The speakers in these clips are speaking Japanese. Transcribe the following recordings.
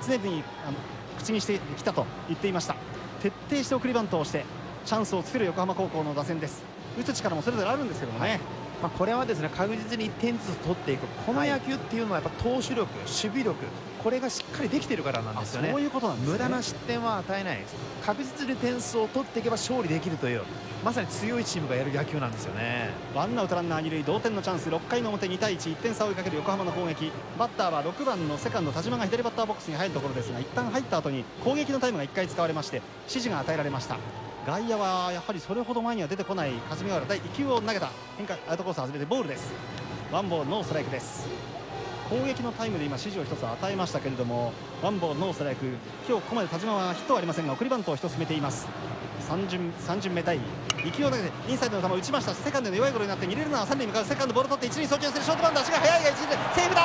常に口にしてきたと言っていました。徹底して送りバントをしてチャンスを作る横浜高校の打線です。打つ力もそれぞれあるんですけどもね、 これはですね、確実に1点ずつ取っていく、この野球っていうのはやっぱ投手力、守備力、これがしっかりできているからなんですよね。 そういうことなんですね。 無駄な失点は与えない、確実に点数を取っていけば勝利できるという、まさに強いチームがやる野球なんですよね。 ワンアウトランナー二塁、同点のチャンス。6回の表、2対1、1点差を追いかける横浜の攻撃。バッターは6番のセカンド田島が左バッターボックスに入るところですが、一旦入った後に攻撃のタイムが1回使われまして指示が与えられました。外野はやはりそれほど前には出てこない霞ヶ浦。第1球を投げた変化、アウトコース外れてボールです。ワンボールノーストライクです。攻撃のタイムで今指示を1つ与えましたけれども、ワンボールノーストライク。今日ここまで田島はヒットはありませんが送りバントを1つ決めています。3巡目対2球を投げてインサイドの球を打ちました。セカンドの弱いゴロになって二塁ランナーは三塁に向かう。セカンドボールを取って一塁送球する。ショートバウンド、足が速いが一塁でセーフだ。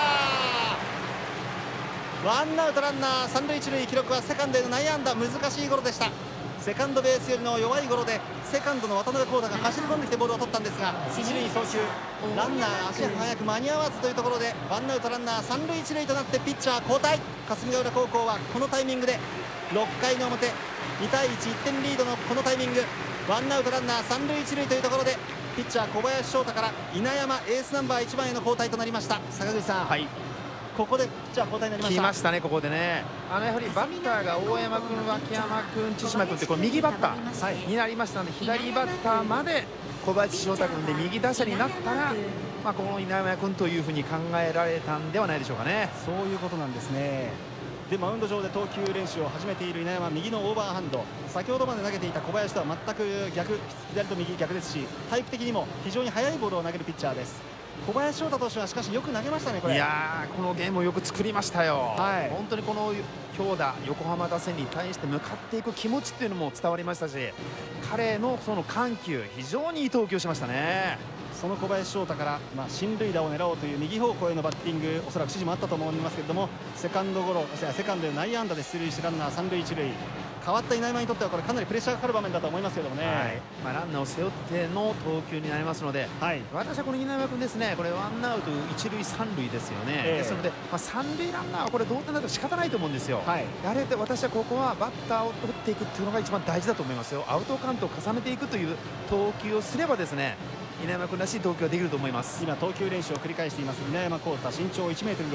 ワンアウトランナー三塁一塁。記録はセカンドへの内野安打。難しいゴロでした。セカンドベースよりの弱いゴロでセカンドの渡辺康太が走り込んできてボールを取ったんですが、一塁送球、ランナー足早く間に合わずというところでワンアウトランナー三塁一塁となってピッチャー交代。霞ヶ浦高校はこのタイミングで6回の表2対1、1点リードのこのタイミング、ワンアウトランナー三塁一塁というところでピッチャー小林翔太から稲山エースナンバー1番への交代となりました。坂口さん、ここでピッチャー交代になりました。 来ましたね、ここでね。やはりバッターが大山君、脇山君、千島君ってこれ右バッターになりましたので、左バッターまで小林翔太君で右打者になったら、この稲山君というふうに考えられたんではないでしょうかね。 そういうことなんですね。でマウンド上で投球練習を始めている稲山、右のオーバーハンド、先ほどまで投げていた小林とは全く逆、左と右逆ですし、タイプ的にも非常に速いボールを投げるピッチャーです。小林翔太投手はしかしよく投げましたね。これいやー、このゲームをよく作りましたよ、本当にこの強打横浜打線に対して向かっていく気持ちっていうのも伝わりましたし、彼のその緩急、非常にいい投球しましたね。 その小林翔太から、進塁打を狙おうという右方向へのバッティング、おそらく指示もあったと思いますけれども、セカンドゴロ、セカンドで内野安打で出塁してランナー三塁一塁。変わった稲山にとってはこれかなりプレッシャーがかかる場面だと思いますけどもね、 ランナーを背負っての投球になりますので、私はこの稲山君ですね、これワンアウト一塁三塁ですよね、ですので、三塁ランナーはこれ同点だと仕方ないと思うんですよ、やはり私はここはバッターを取っていくっていうのが一番大事だと思いますよ。アウトカウントを重ねていくという投球をすればですね、稲山君らしい投球ができると思います。 今投球練習を繰り返しています稲山浩太、身長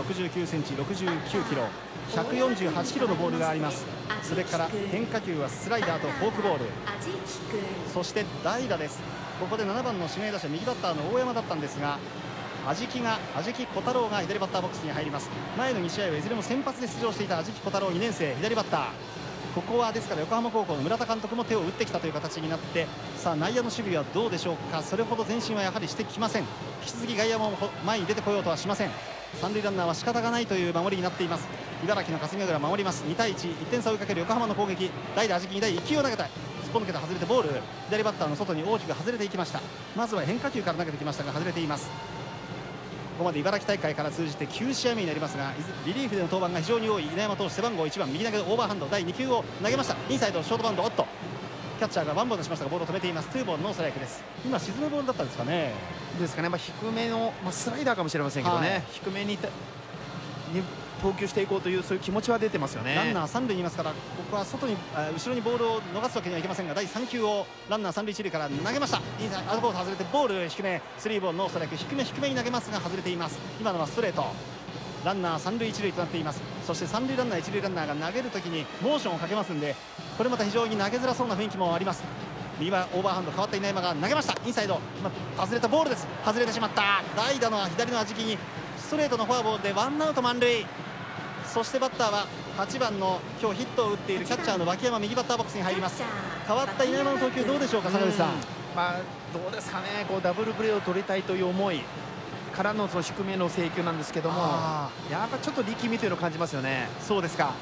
1m69cm、69キロ、148キロのボールがあります。それから変化球はスライダーとフォークボール、そして代打です。ここで7番の指名打者、右バッターの大山だったんですが、安食小太郎が左バッターボックスに入ります。前の2試合はいずれも先発で出場していた安食小太郎2年生、左バッター。ここはですから横浜高校の村田監督も手を打ってきたという形になって、さあ内野の守備はどうでしょうか。それほど前進はやはりしてきません。引き続き外野も前に出てこようとはしません。三塁ランナーは仕方がないという守りになっています。茨城の霞ヶ浦守ります。2対1、1点差を追いかける横浜の攻撃。代打安食に第1球を投げた、すっぽ抜けて外れてボール、左バッターの外に大きく外れていきました。まずは変化球から投げてきましたが外れています。ここまで茨城大会から通じて9試合目になりますが、リリーフでの登板が非常に多い稲山投手、背番号1番、右投げオーバーハンド、第2球を投げました。インサイドショートバウンド、キャッチャーがワンボール出しましたがボールを止めています。ツーボールノーストライクです。今沈むボールだったんですかね。 低めの、スライダーかもしれませんけどね、低めに投球していこうというそういう気持ちは出てますよね。 ランナー三塁にいますから、ここは後ろにボールを逃すわけにはいけませんが、第3球をランナー三塁一塁から投げました。インサイドアウトコース外れてボール低め、スリーボールノーストライク。低めに投げますが外れています。今のはストレート。ランナー三塁一塁となっています。そして三塁ランナー一塁ランナーが投げるときにモーションをかけますんで、これまた非常に投げづらそうな雰囲気もあります。右はオーバーハンド、変わった稲山が投げました。インサイド外れたボールです。外れてしまった。代打の左の安食にストレートのフォアボールでワンアウト満塁。そしてバッターは8番の今日ヒットを打っているキャッチャーの脇山、右バッターボックスに入ります。変わった稲山の投球どうでしょうか、坂口さん。 どうですかね、ダブルプレーを取りたいという思いからのその低めの制球なんですけども、やっぱちょっと力みというのを感じますよね。 そうですか。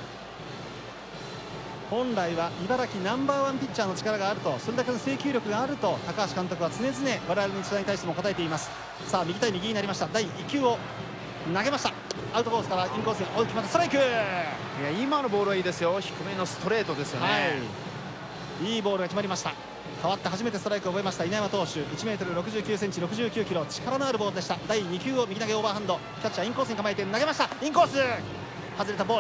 本来は茨城ナンバーワンピッチャーの力があると、それだけの制球力があると高橋監督は常々我々の取材に対しても答えています。さあ右対右になりました。第1球を投げました。アウトコースからインコースに決まったストライク。 今のボールはいいですよ。低めのストレートですよね、 いいボールが決まりました。変わって初めてストライクを覚えました稲山投手、 1m69cm、69キロ、力のあるボールでした。第2球を右投げオーバーハンド、キャッチャーインコースに構えて投げました。インコース外れたボール。